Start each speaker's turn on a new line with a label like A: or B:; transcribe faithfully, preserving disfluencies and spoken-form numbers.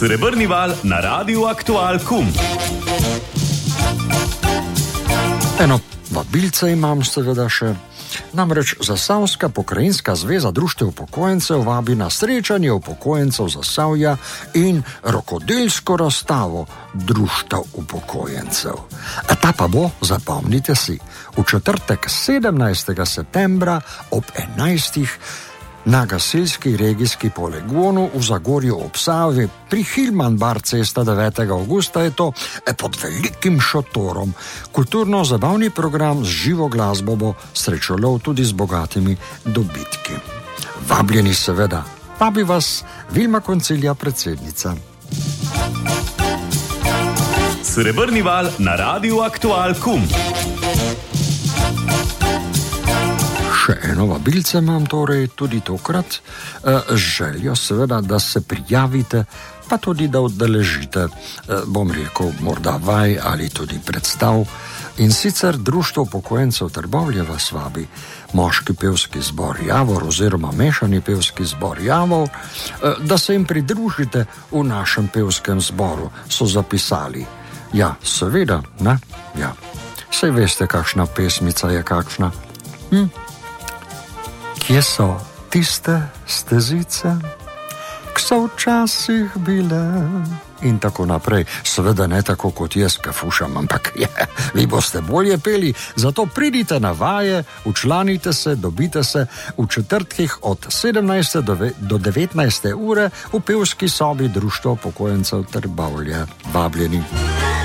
A: Srebrni val na Radiu Aktual Kum.
B: Eno vabilce imam seveda še. Namreč Zasavska pokrajinska zveza društev upokojencev vabi na srečanje upokojencev Zasavja in rokodelsko razstavo društev upokojencev. A ta pa bo, zapomnite si, v četrtek sedemnajstega septembra ob enajstih na gasilski regijski poligonu v Zagorju ob Savi pri Hilman bar cesta devetega avgusta je to pod velikim šotorom. Kulturno-zabavni program z živo glasbo bo srečolov tudi z bogatimi dobitki. Vabljeni seveda, vabi vas Vilma Koncilija, predsednica.
A: Srebrni val na Radiu Aktual Kum.
B: Še eno vabilce imam torej tudi tokrat, z željo seveda, da se prijavite, pa tudi da udeležite, bom rekel, morda vaj ali tudi predstav. In sicer Društvo upokojencev Trbovlje vas vabi, moški pevski zbor Javor oziroma mešani pevski zbor Javor, da se jim pridružite v našem pevskem zboru, so zapisali. Ja, seveda, ne? Ja, saj veste, kakšna pesmica je kakšna. Hm? Kje so tiste stezice, ki so včasih bile? In tako naprej. Seveda ne tako kot jaz, ki fušam, ampak je, vi boste bolje peli, zato pridite na vaje, učlanite se, dobite se v četrtkih od sedemnajste do devetnajste ure v pevski sobi Društva upokojencev Trbovlje. Vabljeni.